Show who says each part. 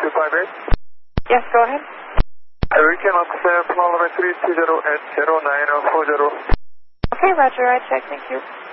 Speaker 1: 258.
Speaker 2: Yes, go ahead.
Speaker 1: We can accept Paloma 320 at 0940.
Speaker 2: Okay, Roger, I check. Thank you.